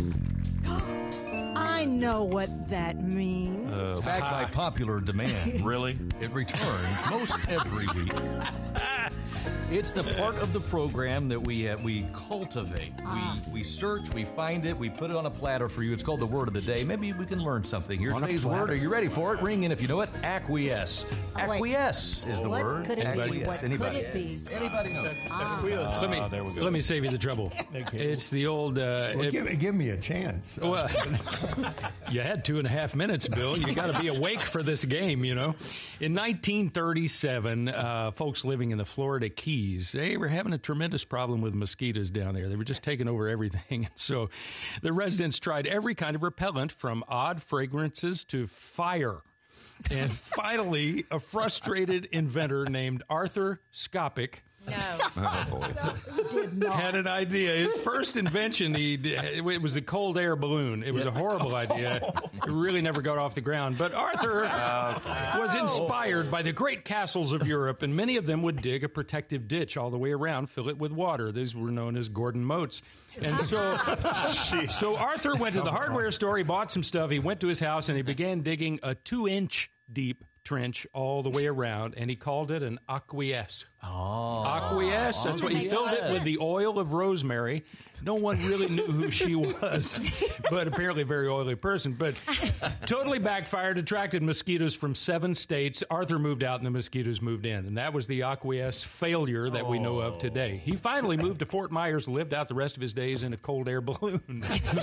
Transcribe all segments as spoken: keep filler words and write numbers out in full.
I know what that means. Uh, back by popular demand. Really? It returns most every week. It's the part of the program that we uh, we cultivate. Ah. We we search, we find it, we put it on a platter for you. It's called the Word of the Day. Maybe we can learn something here. Today's word. Are you ready for it? Ring in if you know it. Acquiesce. Oh, Acquiesce is the what word. Could it Anybody? be? What Anybody? could it be? Anybody know? Ah. let me Ah, there we go. let me save you the trouble. Okay. It's the old. Uh, Well, it- give, give me a chance. Well, you had two and a half minutes, Bill. You got to be awake for this game, you know. In nineteen thirty-seven, uh, folks living in the Florida Keys, they were having a tremendous problem with mosquitoes down there. They were just taking over everything. And so the residents tried every kind of repellent, from odd fragrances to fire. And finally, a frustrated inventor named Arthur Skopic No. Oh, boy. had an idea. His first invention, he it was a cold air balloon. It was a horrible idea. It really never got off the ground. But Arthur was inspired by the great castles of Europe, and many of them would dig a protective ditch all the way around, fill it with water. These were known as Gordon Moats. And so, so Arthur went to the hardware store. He bought some stuff. He went to his house, and he began digging a two-inch deep trench all the way around, and he called it an acquiesce. Oh. Acquiesce. That's what he filled it with, the oil of rosemary. No one really knew who she was, but apparently a very oily person. But totally backfired, attracted mosquitoes from seven states. Arthur moved out and the mosquitoes moved in. And that was the acquiesce failure that we know of today. He finally moved to Fort Myers, lived out the rest of his days in a cold air balloon.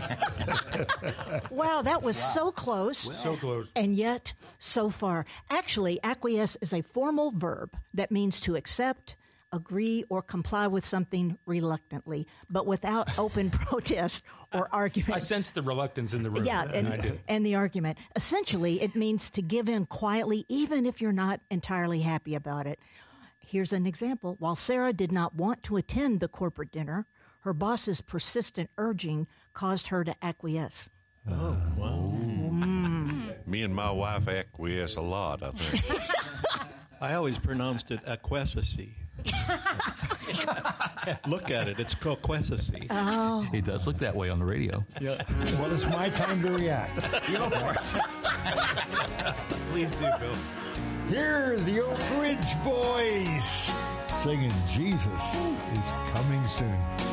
Wow, that was Wow. so close. So close. And yet, so far. Actually, acquiesce is a formal verb that means to accept, agree, or comply with something reluctantly, but without open protest or argument. I sense the reluctance in the room. Yeah, and, I do. and the argument. Essentially, it means to give in quietly, even if you're not entirely happy about it. Here's an example. While Sarah did not want to attend the corporate dinner, her boss's persistent urging caused her to acquiesce. Oh, wow. Mm. Me and my wife acquiesce a lot, I think. I always pronounced it acquiesce. Look at it. It's coquessacy. Oh. He does look that way on the radio. Yeah. Well, it's my time to react. Go for it. Please do, Bill. Here are the Oak Ridge Boys singing Jesus is Coming Soon.